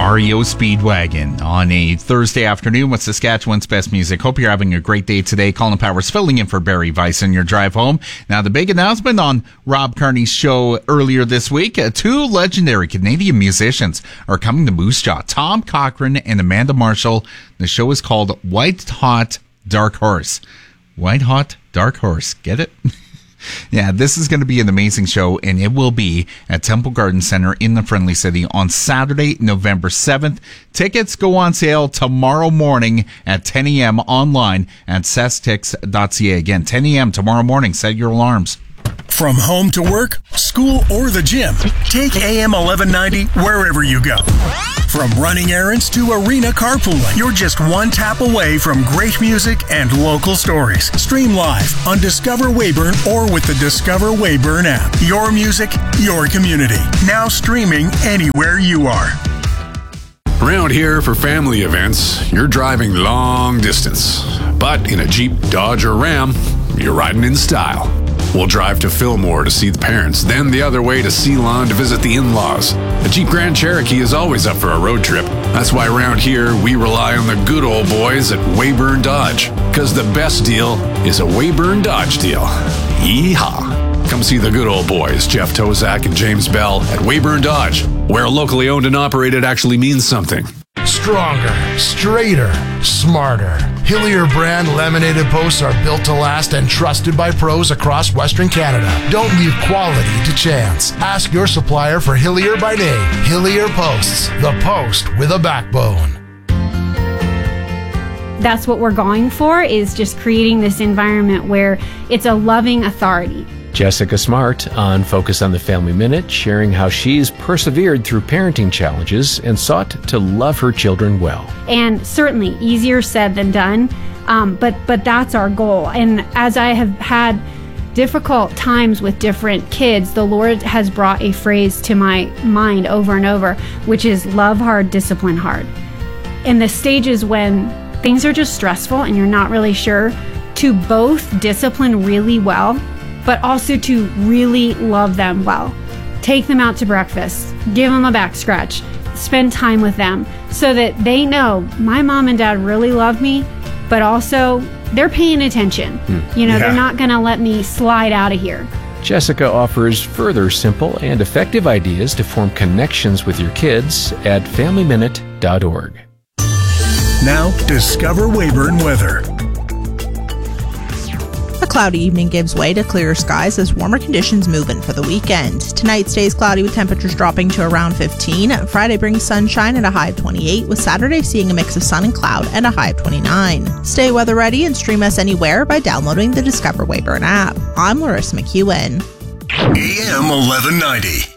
REO Speedwagon on a Thursday afternoon with Saskatchewan's best music. Hope you're having a great day today. Colin Powers filling in for Barry Weiss on your drive home. Now, the big announcement on Rob Kearney's show earlier this week, two legendary Canadian musicians are coming to Moose Jaw, Tom Cochrane and Amanda Marshall. The show is called White Hot Dark Horse. White Hot Dark Horse. Get it? Yeah, this is going to be an amazing show, and it will be at Temple Garden Center in the Friendly City on Saturday, November 7th. Tickets go on sale tomorrow morning at 10 a.m. online at sestix.ca. Again, 10 a.m. tomorrow morning. Set your alarms. From home to work, school, or the gym, take AM 1190 wherever you go. From running errands to arena carpooling, you're just one tap away from great music and local stories. Stream live on Discover Weyburn or with the Discover Weyburn app. Your music, your community. Now streaming anywhere you are. Around here for family events, you're driving long distance. But in a Jeep, Dodge, or Ram, you're riding in style. We'll drive to Fillmore to see the parents, then the other way to Ceylon to visit the in-laws. A Jeep Grand Cherokee is always up for a road trip. That's why around here, we rely on the good old boys at Weyburn Dodge. Because the best deal is a Weyburn Dodge deal. Yeehaw! Come see the good old boys, Jeff Tozak and James Bell, at Weyburn Dodge, where locally owned and operated actually means something. Stronger, straighter, smarter. Hillier brand laminated posts are built to last and trusted by pros across Western Canada. Don't leave quality to chance. Ask your supplier for Hillier by name. Hillier Posts, the post with a backbone. That's what we're going for, is just creating this environment where it's a loving authority. Jessica Smart on Focus on the Family Minute, sharing how she's persevered through parenting challenges and sought to love her children well. And certainly easier said than done, but that's our goal. And as I have had difficult times with different kids, the Lord has brought a phrase to my mind over and over, which is love hard, discipline hard. In the stages when things are just stressful and you're not really sure, to both discipline really well, but also to really love them well. Take them out to breakfast, give them a back scratch, spend time with them so that they know my mom and dad really love me, but also they're paying attention. They're not going to let me slide out of here. Jessica offers further simple and effective ideas to form connections with your kids at FamilyMinute.org. Now, Discover Weyburn weather. A cloudy evening gives way to clearer skies as warmer conditions move in for the weekend. Tonight stays cloudy with temperatures dropping to around 15. Friday brings sunshine at a high of 28, with Saturday seeing a mix of sun and cloud and a high of 29. Stay weather ready and stream us anywhere by downloading the Discover Weyburn app. I'm Larissa McEwen. AM 1190.